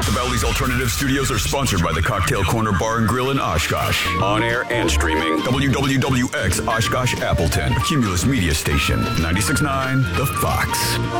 The Bally's Alternative Studios are sponsored by the Cocktail Corner Bar and Grill in Oshkosh. On air and streaming, WWWX Oshkosh Appleton, a Cumulus Media Station, 96.9 The Fox.